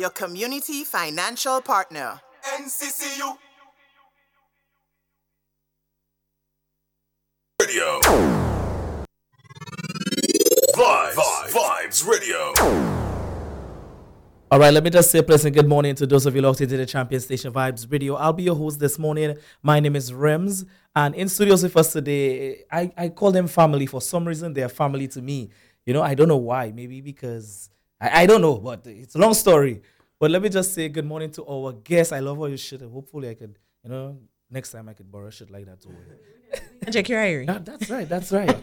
your community financial partner. NCCU Radio. Vibes Radio. All right, let me just say a pleasant good morning to those of you locked into the Champion Station Vibes Radio. I'll be your host this morning. My name is Rems, and in studios with us today, I call them family. For some reason, they are family to me. You know, I don't know why. Maybe because, I don't know, but it's a long story. But let me just say good morning to our guests. I love all your shit, and hopefully I could, next time I could borrow shit like that too. Check your iron. That's right.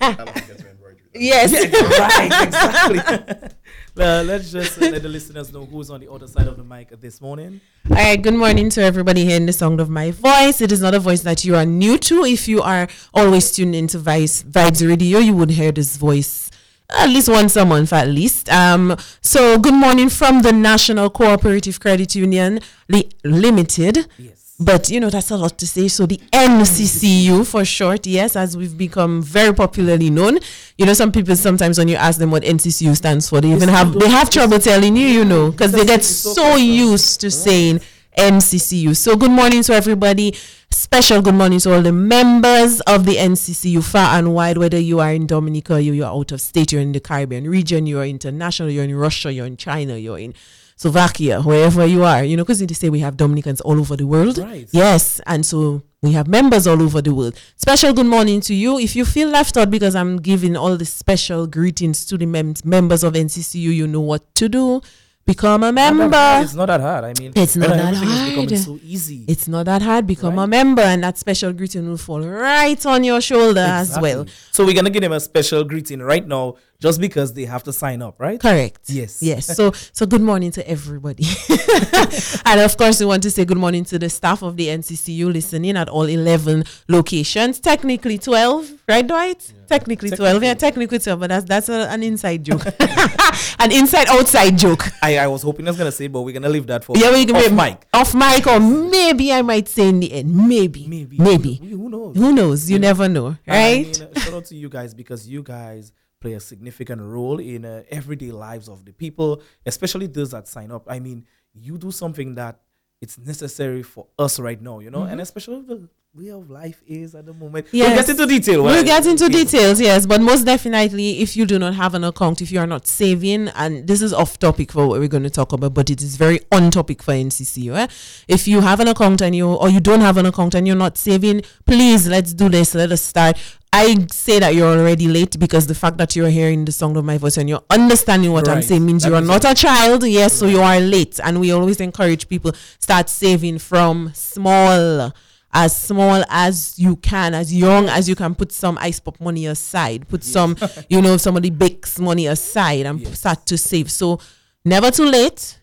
Yes. Right, exactly. Let's just let the listeners know who's on the other side of the mic this morning. All right, good morning to everybody here in the sound of my voice. It is not a voice that you are new to. If you are always tuned into Vibes Radio, you would hear this voice at least once a month at least. So good morning from the National Cooperative Credit Union Limited. Yes. But, that's a lot to say. So the NCCU for short, yes, as we've become very popularly known. Some people sometimes when you ask them what NCCU stands for, they have trouble telling you, because they get so used to saying NCCU. So good morning to everybody. Special good morning to all the members of the NCCU far and wide, whether you are in Dominica, you're out of state, you're in the Caribbean region, you're international, you're in Russia, you're in China, you're in Slovakia, wherever you are, because they say we have Dominicans all over the world. Right. Yes, and so we have members all over the world. Special good morning to you. If you feel left out because I'm giving all the special greetings to the members of NCCU, you know what to do. Become a member. It's not that hard. I mean, it's not that hard. Is becoming so easy. It's not that hard. Become a member, and that special greeting will fall right on your shoulder as well. So we're gonna give them a special greeting right now, just because they have to sign up, right? Correct. Yes. So good morning to everybody, and of course we want to say good morning to the staff of the NCCU listening at all 11 locations. Technically 12, right, Dwight? Yeah. Technically 12. Yeah, technically 12, but that's an inside joke, an outside joke. I was hoping I was gonna say, but we're gonna leave that for off mic, or maybe I might say in the end. Maybe. Who knows? Who knows? You never know, right? Shout out to you guys, because you guys play a significant role in everyday lives of the people, especially those that sign up. I mean, you do something that it's necessary for us right now, and especially the way of life is at the moment. Yes. We'll get into detail. We'll get into details, yes. But most definitely, if you do not have an account, if you are not saving, and this is off topic for what we're going to talk about, but it is very on topic for NCCU. If you have an account or you don't have an account and you're not saving, please, let's do this. Let us start. I say that you're already late because the fact that you're hearing the sound of my voice and you're understanding what I'm saying means you are not a child. Yes, so you are late. And we always encourage people, start saving from small as you can, as young as you can. Put some ice pop money aside, put some, somebody bakes money aside and start to save. So never too late.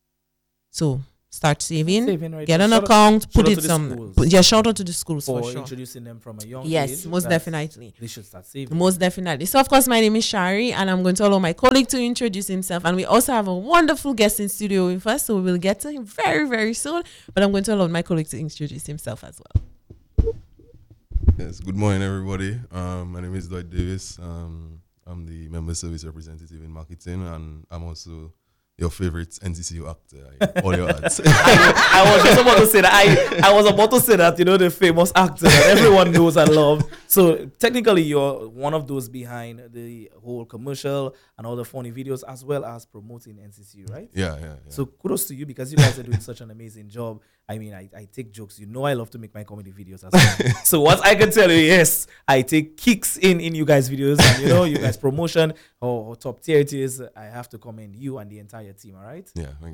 So start saving right, get an account, put it some. Shout out to the schools for sure. Introducing them from a young age. Yes, most definitely. They should start saving. Most definitely. So, of course, my name is Shari, and I'm going to allow my colleague to introduce himself. And we also have a wonderful guest in studio with us, so we will get to him very, very soon. But I'm going to allow my colleague to introduce himself as well. Yes, good morning, everybody. My name is Dwight Davis. I'm the member service representative in marketing, and I'm also your favorite NCCU actor, all your ads. I was just about to say that. I was about to say that, the famous actor that everyone knows and loves. So technically, you're one of those behind the whole commercial and all the funny videos, as well as promoting NCCU, right? Yeah. So kudos to you, because you guys are doing such an amazing job. I mean, I take jokes. I love to make my comedy videos as well. So what I can tell you, yes, I take kicks in you guys' videos, and you guys' promotion or top tier it is. I have to commend you and the entire team. All right? Yeah, thank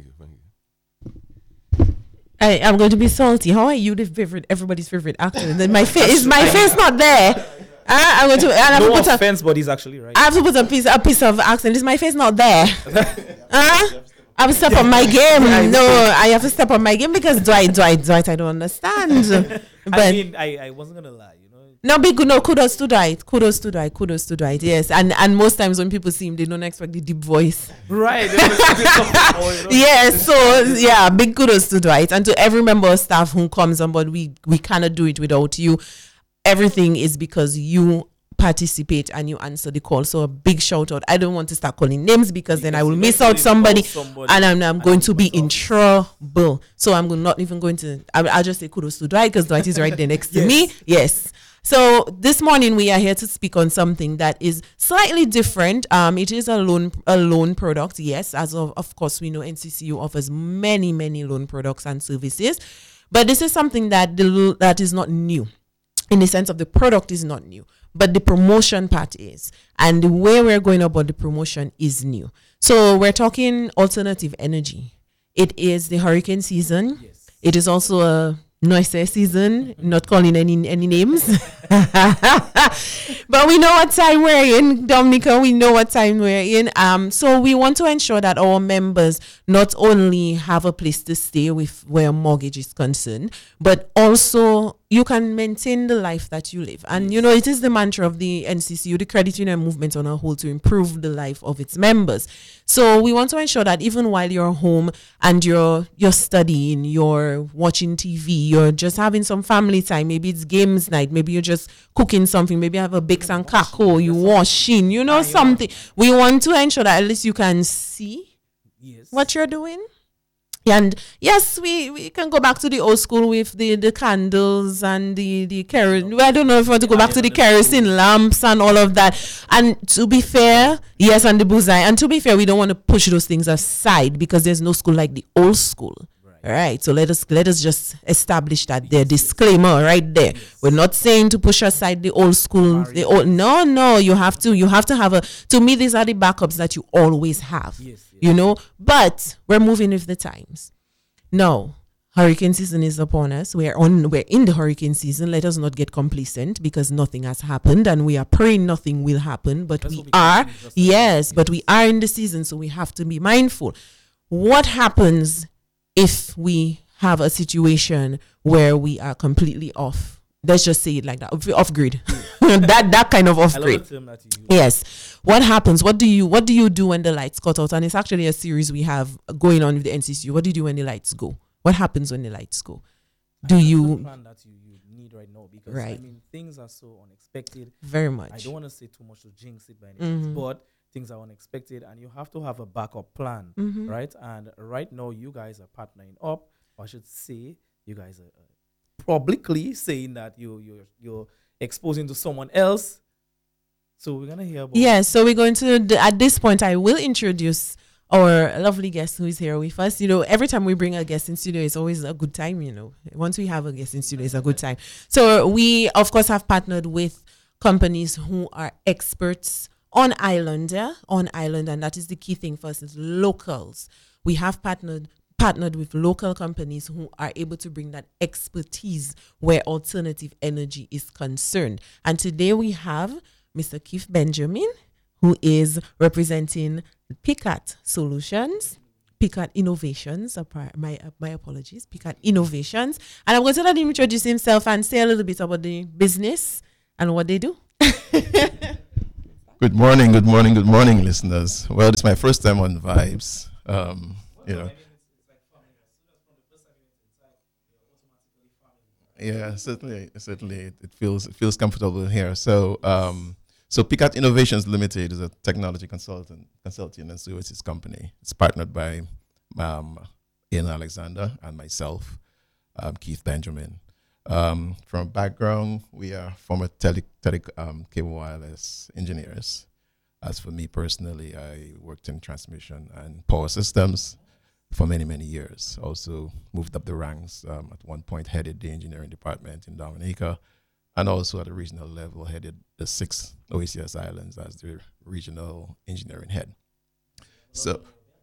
you. I'm going to be salty. How are you everybody's favorite actor? And then my face not there. I'm going to. No offense, but he's actually right. I have to put a piece of accent. Is my face not there? I have to step up my game. No, I have to step up my game because Dwight, I don't understand. But I wasn't gonna lie, No, big no. Kudos to Dwight. Yes, and most times when people see him, they don't expect the deep voice. Right. Yes. So yeah, big kudos to Dwight and to every member of staff who comes on board. We cannot do it without you. Everything is because you participate and you answer the call. So a big shout out. I don't want to start calling names because then I will you miss don't out really somebody, call somebody and I'm going to be you in must trouble. So I'm not even going to, I'll just say kudos to Dwight because Dwight is right there next to me. Yes. So this morning we are here to speak on something that is slightly different. It is a loan product. Yes, as of course we know NCCU offers many loan products and services, but this is something that that is not new. In the sense of the product is not new, but the promotion part is, and the way we're going about the promotion is new. So we're talking alternative energy. It is the hurricane season. Yes. It is also a noise season, not calling any names. But we know what time we're in, Dominica. We know what time we're in. So we want to ensure that our members not only have a place to stay with where mortgage is concerned, but also you can maintain the life that you live. And you know, it is the mantra of the NCCU, the credit union movement on a whole, to improve the life of its members. So we want to ensure that even while you're home and you're studying, you're watching TV, you're just having some family time, maybe it's games night, maybe you're just cooking something, maybe you have a bakes and kako, you washing, you know, something. We want to ensure that at least you can see what you're doing. And yes, we can go back to the old school with the candles and the kerosene. I don't know if you want to go back to the kerosene lamps and all of that. And to be fair, yes, and the bullseye. And to be fair, we don't want to push those things aside because there's no school like the old school. All right. So let us just establish that there. Disclaimer right there. We're not saying to push aside the old school. No. You have to have to me, these are the backups that you always have. You know, but we're moving with the times. No, hurricane season is upon us. We're in the hurricane season. Let us not get complacent because nothing has happened and we are praying nothing will happen, but we are in the season, so we have to be mindful. What happens if we have a situation where we are completely off? Let's just say it like that, off grid. that kind of off grid. Yes. What happens? What do you do when the lights cut out? And it's actually a series we have going on with the NCCU. What do you do when the lights go? What happens when the lights go? Do you plan that you need right now? Because right. I mean, things are so unexpected. Very much. I don't want to say too much to jinx it by any means, but things are unexpected, and you have to have a backup plan, right? And right now, you guys are partnering up. Or I should say, you guys are publicly saying that you're exposing to someone else. So we're gonna hear about. Yes, so we're going to at this point I will introduce our lovely guest who is here with us. You know, every time we bring a guest in studio, it's always a good time. You know, once we have a guest in studio, it's a good time. So we of course have partnered with companies who are experts on island, and that is the key thing for us is locals. We have partnered with local companies who are able to bring that expertise where alternative energy is concerned. And today we have Mr. Keith Benjamin, who is representing PICAT Solutions, PICAT Innovations, my apologies, PICAT Innovations. And I'm going to let him introduce himself and say a little bit about the business and what they do. Good morning, listeners. Well, it's my first time on Vibes. You know. Yeah, certainly. It feels comfortable here. So, PICAT Innovations Limited is a technology consulting and services company. It's partnered by Ian Alexander and myself, Keith Benjamin. From background, we are former cable wireless engineers. As for me personally, I worked in transmission and power systems for many years. Also moved up the ranks. At one point, headed the engineering department in Dominica, and also at a regional level, headed the 6 OACS islands as the regional engineering head. So,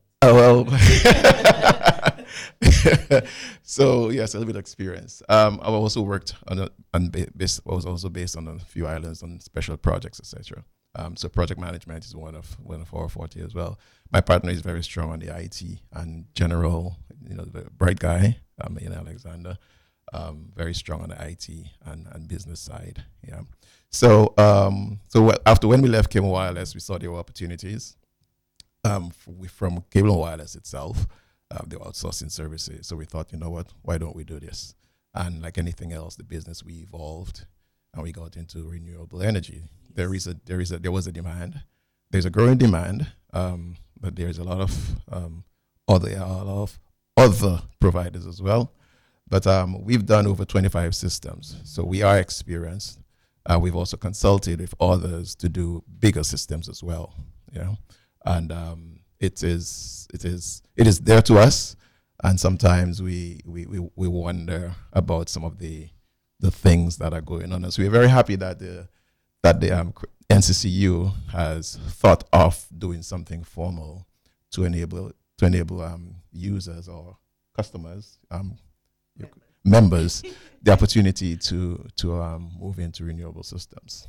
so yes, a little bit of experience. I've also worked was also based on a few islands on special projects, etc. So project management is one of our forte as well. My partner is very strong on the IT and general, the bright guy, Ian Alexander, very strong on the IT and business side. Yeah. So after when we left Cable Wireless, we saw there were opportunities from Cable Wireless itself. They were outsourcing services. So we thought, you know what, why don't we do this? And like anything else, the business, we evolved and we got into renewable energy. there was a demand. There's a growing demand, but there's a lot of other providers as well. But we've done over 25 systems, so we are experienced. We've also consulted with others to do bigger systems as well. And it is there to us, and sometimes we wonder about some of the things that are going on. And so we're very happy that the NCCU has thought of doing something formal to enable users or customers, members, the opportunity to move into renewable systems.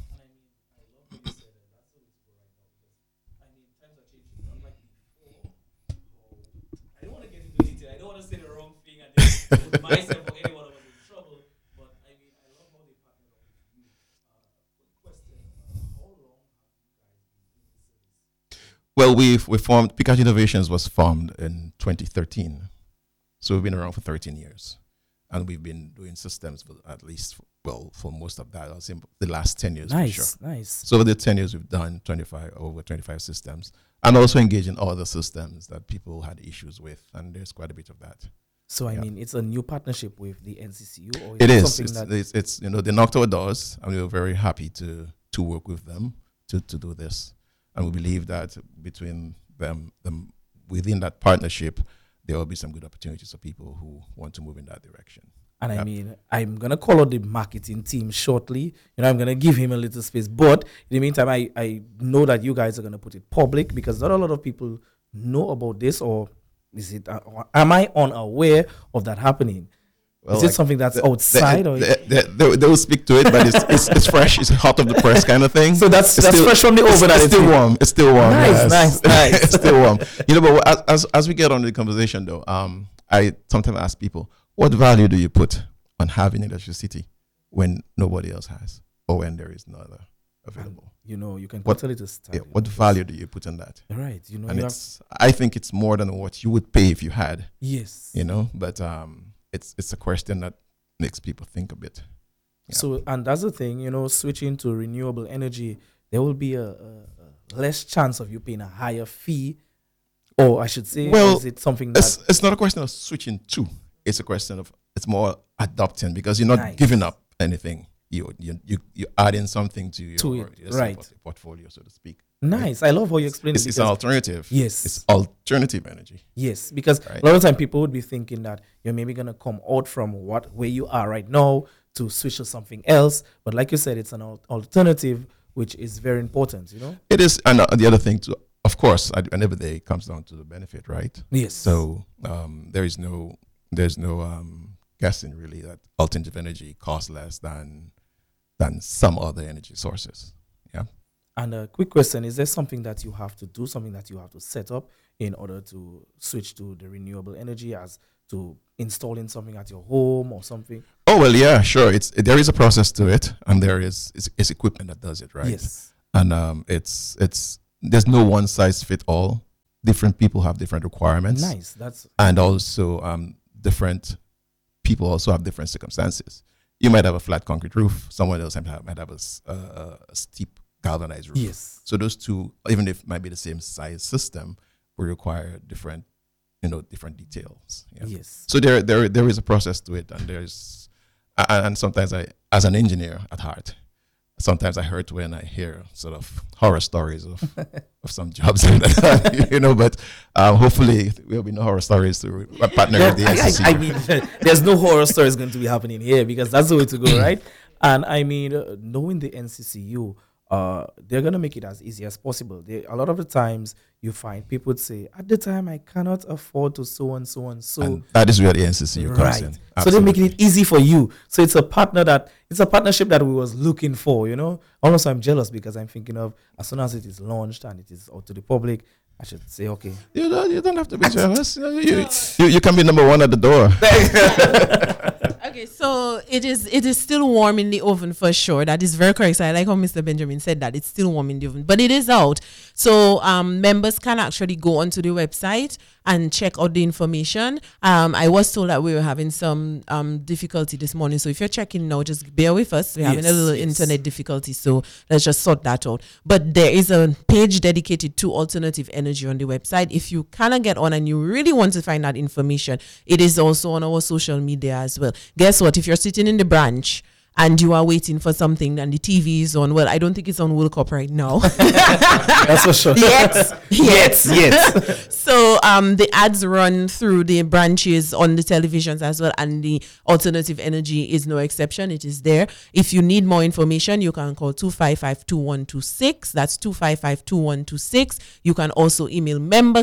I don't want to get into detail. I don't want to say the wrong thing and then put myself or anyone else in trouble. But I mean, I love how they partner up with you. Question: how long have you guys been in this service? Well, we formed Picard Innovations was formed in 2013, so we've been around for 13 years, and we've been doing systems for at least for most of that. I'll say the last 10 years. Nice, for sure. nice. So over the 10 years, we've done over 25 systems, and also engaged in other systems that people had issues with, and there's quite a bit of that. So I mean, it's a new partnership with the NCCU, or It is. something It's they knocked our doors, and we were very happy to work with them to do this. And we believe that between them within that partnership, there will be some good opportunities for people who want to move in that direction. And I mean, I'm going to call out the marketing team shortly. I'm going to give him a little space. But in the meantime, I know that you guys are going to put it public, because not a lot of people know about this, or am I unaware of that happening? Well, is it something that's outside? They will speak to it, but it's fresh. It's hot off the press kind of thing. So that's fresh from the oven. It's still warm. It's still warm. Nice. It's still warm. But as we get on the conversation, though, I sometimes ask people, what value do you put on having electricity when nobody else has, or when there is no other available? You can tell it to start. What value do you put on that? Right. And I think it's more than what you would pay if you had. Yes. But it's a question that makes people think a bit. Yeah. So, and that's the thing, switching to renewable energy, there will be a less chance of you paying a higher fee, or I should say, is it something that... It's not a question of switching to. It's a question of, it's more adopting, because you're not giving up anything. You're adding something to your portfolio, so to speak. Nice. Right? I love how you explain it. It's an alternative. Yes. It's alternative energy. Yes, because a lot of time people would be thinking that you're maybe going to come out from where you are right now to switch to something else. But like you said, it's an alternative, which is very important, It is. And the other thing too, of course, at the end of the day, it comes down to the benefit, right? Yes. So there's no guessing really that alternative energy costs less than some other energy sources. Yeah. And a quick question, is there something that you have to do, something that you have to set up in order to switch to the renewable energy, as to installing something at your home or something? Oh, well, yeah, sure. There is a process to it, and it's equipment that does it, right? Yes. And there's no one size fit all. Different people have different requirements. Nice. And also different people also have different circumstances. You might have a flat concrete roof. Someone else might have a steep galvanized roof. Yes. So those two, even if it might be the same size system, will require different details. Yeah. Yes. So there is a process to it, and sometimes as an engineer at heart, sometimes I hurt when I hear sort of horror stories of some jobs, but hopefully there will be no horror stories to partner with the NCCU. I mean, there's no horror stories going to be happening here, because that's the way to go, right? And I mean, knowing the NCCU, they're going to make it as easy as possible. A lot of the times you find people would say, at the time, I cannot afford to so and so and so. And that is where the NCCU comes in. Absolutely. So they're making it easy for you. So it's a partnership that we was looking for, Also, I'm jealous, because I'm thinking of, as soon as it is launched and it is out to the public, I should say, okay. You don't have to be jealous. You can be number one at the door. Okay, so it is still warm in the oven for sure. That is very correct. So I like how Mr. Benjamin said that it's still warm in the oven, but it is out. So members can actually go onto the website and check out the information. I was told that we were having some difficulty this morning. So if you're checking now, just bear with us. We're having a little internet difficulty. So let's just sort that out. But there is a page dedicated to alternative energy on the website. If you cannot get on and you really want to find that information, it is also on our social media as well. Guess what? If you're sitting in the branch and you are waiting for something and the TV is on, well, I don't think it's on World Cup right now. That's for sure. Yes. So the ads run through the branches on the televisions as well, and the alternative energy is no exception. It is there. If you need more information, you can call 255-2126. That's 255-2126. You can also email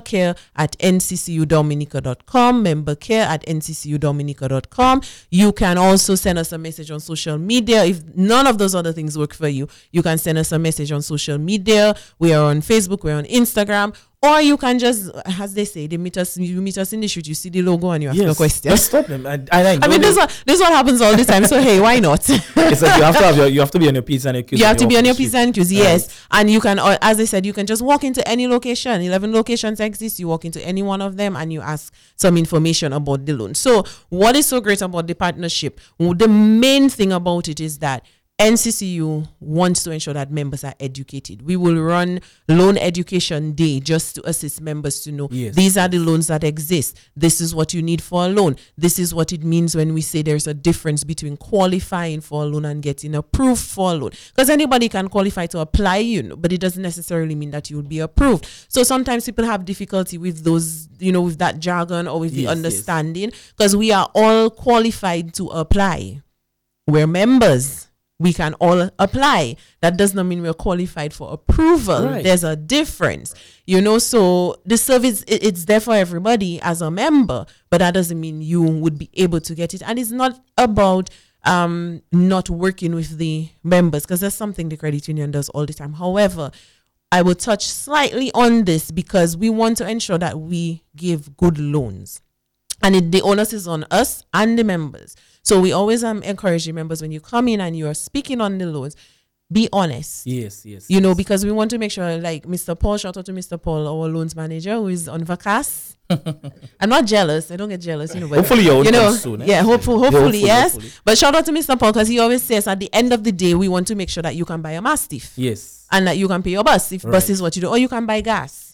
membercare@nccudominica.com, membercare@nccudominica.com. You can also send us a message on social media. If none of those other things work for you, you can send us a message on social media. We are on Facebook, we're on Instagram, or you can just, as they say, you meet us in the street, you see the logo and you ask a question. Just stop them. I mean, this is what happens all the time. So hey, why not? It's like you have to be on your P's and your Q's. You have to be on your P's and Q's, yes. Right. And you can, as I said, you can just walk into any location. 11 locations exist. You walk into any one of them and you ask some information about the loan. So what is so great about the partnership? The main thing about it is that NCCU wants to ensure that members are educated. We will run Loan Education Day just to assist members to know these are the loans that exist. This is what you need for a loan. This is what it means when we say there's a difference between qualifying for a loan and getting approved for a loan. Because anybody can qualify to apply, but it doesn't necessarily mean that you will be approved. So sometimes people have difficulty with those, with that jargon or with the understanding, because we are all qualified to apply. We're members. We can all apply. That does not mean we're qualified for approval. Right. There's a difference, so the service, it's there for everybody as a member, but that doesn't mean you would be able to get it. And it's not about not working with the members, because that's something the credit union does all the time. However, I will touch slightly on this because we want to ensure that we give good loans. And the onus is on us and the members. So we always encourage the members, when you come in and you are speaking on the loans, be honest. Yes. Because we want to make sure, like Mr. Paul, shout out to Mr. Paul, our loans manager, who is on vacation. I'm not jealous. I don't get jealous. But, hopefully your own comes soon. Yeah, hopefully, yes. Hopefully. But shout out to Mr. Paul, because he always says at the end of the day, we want to make sure that you can buy a Mastiff. Yes. And that you can pay your bus if bus is what you do. Or you can buy gas,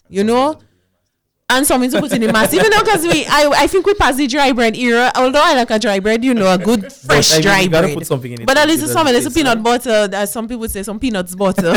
And something to put in the mass. Even though, because I think we passed the dry bread era. Although I like a dry bread, a good fresh dry bread. Gotta put something in it. But at least it's peanut butter. As some people say, some peanuts butter.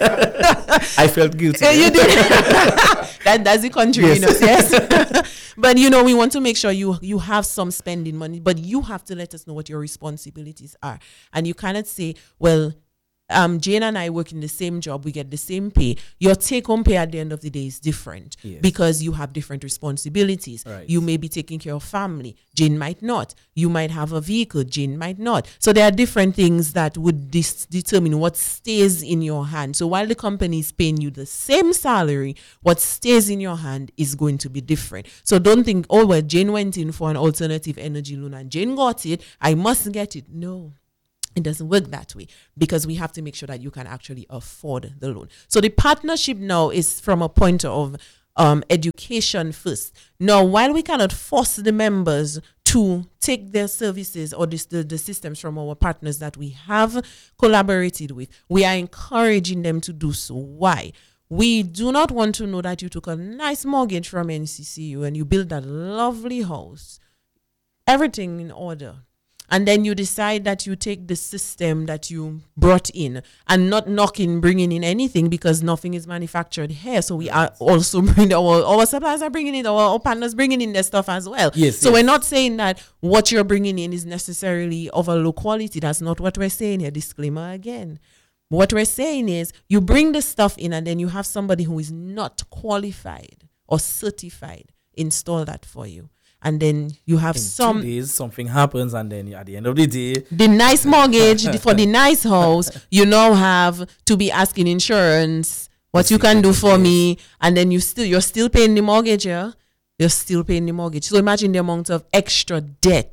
I felt guilty. You did. That's the country, yes. But we want to make sure you have some spending money, but you have to let us know what your responsibilities are, and you cannot say, well, Jane and I work in the same job, we get the same pay. Your take-home pay at the end of the day is different because you have different responsibilities. Right. You may be taking care of family. Jane might not. You might have a vehicle. Jane might not. So there are different things that would determine what stays in your hand. So while the company is paying you the same salary, what stays in your hand is going to be different. So don't think, Jane went in for an alternative energy loan and Jane got it, I must get it. No. It doesn't work that way, because we have to make sure that you can actually afford the loan. So the partnership now is from a point of education first. Now, while we cannot force the members to take their services or the systems from our partners that we have collaborated with, we are encouraging them to do so. Why? We do not want to know that you took a nice mortgage from NCCU and you built that lovely house, everything in order. And then you decide that you take the system that you brought in and not bringing in anything, because nothing is manufactured here. So we are also bringing our suppliers are bringing in, our partners bringing in their stuff as well. Yes. We're not saying that what you're bringing in is necessarily of a low quality. That's not what we're saying here. Disclaimer again. What we're saying is you bring the stuff in and then you have somebody who is not qualified or certified install that for you. And then you have in 2 days, something happens, and then at the end of the day, the nice mortgage for the nice house, you now have to be asking insurance what you can do for me, and then you're still paying the mortgage, yeah? You're still paying the mortgage. So imagine the amount of extra debt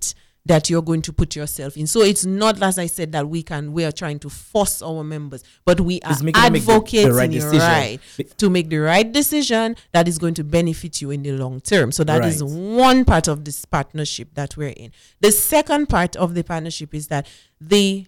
that you're going to put yourself in. So it's not, as I said, that we are trying to force our members, but we are It's making them make the advocating right decision. to make the right decision that is going to benefit you in the long term. So that is Right. one part of this partnership that we're in. The second part of the partnership is that the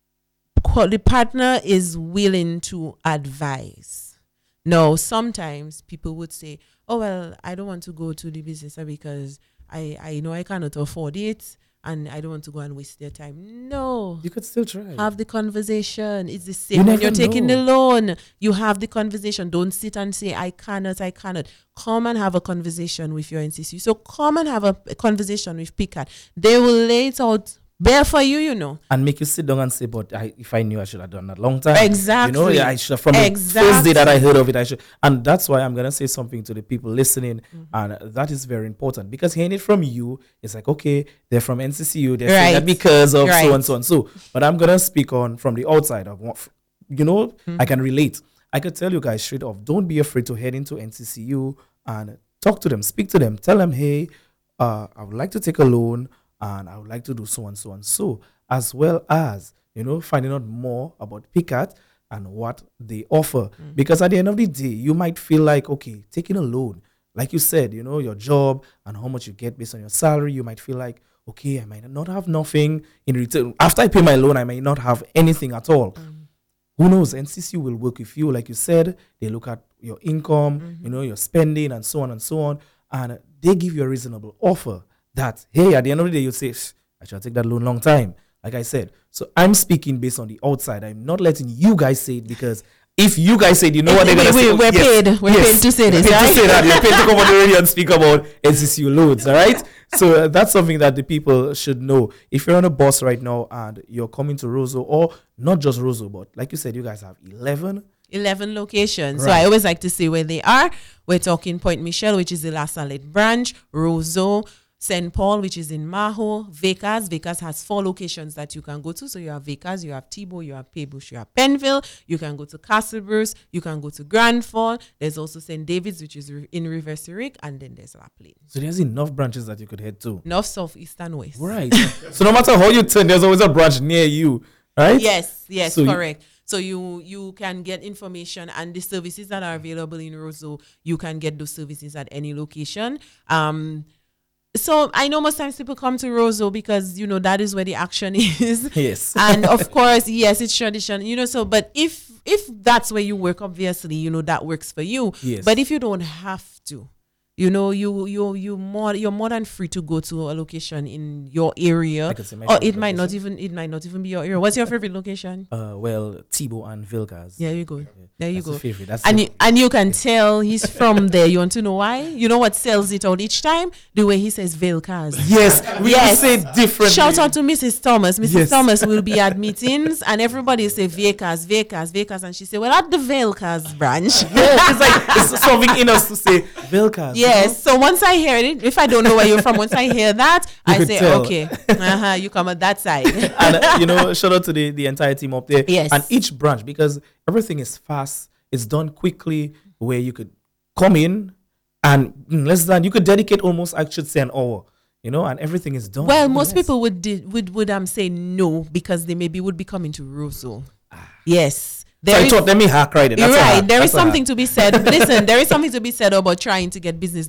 partner is willing to advise. Now, sometimes people would say, oh, well, I don't want to go to the business because I know I cannot afford it and I don't want to go and waste their time. No. You could still try. Have the conversation. It's the You same when never you're taking know. the loan. You have the conversation. Don't sit and say, I cannot. Come and have a conversation with your NCCU. So come and have a conversation with PICAT. They will lay it out bare for you, you know. And make you sit down and say, but if I knew, I should have done that long time. Exactly. You know, yeah, I should have, from the first day that I heard of it, I should. And that's why I'm going to say something to the people listening. And that is very important because hearing it from you, it's like, okay, they're from NCCU. They're saying that because of so and so and so. But I'm going to speak on from the outside of what, you know, I can relate. I could tell you guys straight off, don't be afraid to head into NCCU and talk to them, speak to them, tell them, hey, I would like to take a loan and I would like to do so and so and so, as well as, you know, finding out more about PICAT and what they offer. Because at the end of the day, you might feel like, okay, taking a loan, like you said, you know, your job and how much you get based on your salary, you might feel like, okay, I might not have nothing in return. After I pay my loan, I might not have anything at all. Who knows? NCCU will work with you. Like you said, they look at your income, you know, your spending and so on and so on. And they give you a reasonable offer that, hey, at the end of the day, you say, I shall take that loan long time. Like I said. So I'm speaking based on the outside. I'm not letting you guys say it because if you guys say it, you know what they're going to say. We're paid. We're paid to say this, We're paid right? to say that. We're paid to come on the radio and speak about NCCU loans, all right? So that's something that the people should know. If you're on a bus right now and you're coming to Roseau, or not just Roseau, but like you said, you guys have 11 locations. So Right. I always like to say where they are. We're talking Point Michel, which is the La Salette branch, Roseau, St. Paul, which is in Maho, Vekas. Vekas has 4 locations that you can go to. So you have Vekas, you have Thibault, you have Paybush, you have Penville. You can go to Castle Bruce, you can go to Grand Fall. There's also St. David's, which is in River Zurich, and then there's La Plaine. So there's enough branches that you could head to. North, south, east, and west. Right. So no matter how you turn, there's always a branch near you, right? Yes, So you- correct. So you can get information and the services that are available in Roseau, you can get those services at any location. So I know most times people come to Roseau because, you know, that is where the action is. Yes. And of course, yes, it's tradition, you know, so, but if that's where you work, obviously, you know, that works for you. Yes. But if you don't have to, you know, you're more than free to go to a location in your area. I could say my Or favorite it might not location. even be your area. What's your favorite location? Well, Thibault and Vilkas. There you go. There you That's go. the favorite. That's And the- you can tell he's from there. You want to know why? You know what sells it out each time? The way he says Vilkas. Yes, we Yes. say it differently. Shout out to Mrs. Thomas. Mrs. Yes. Thomas will be at meetings and everybody say Vekas. And she say, well, at the Vilkas branch. Yeah, it's like it's something in us to say Vilkas. Yes. So once I hear it, if I don't know where you're from, once I hear that, I could say, tell. okay, you come at that side. And you know, shout out to the entire team up there. Yes. And each branch, because everything is fast, it's done quickly, where you could come in and in less than, you could dedicate almost, I should say, an hour, you know, and everything is done. Well, most Yes. people would say no because they maybe would be coming to Roseau. Yes. So I thought, let me hack right. You're right. There is something to be said. Listen, there is something to be said about trying to get business